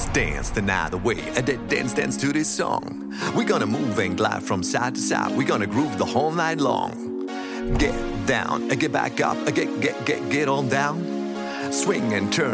dance the night away. Dance to this song. We're gonna move and glide from side to side. We're gonna groove the whole night long. Get down, get back up, get on down. Swing and turn.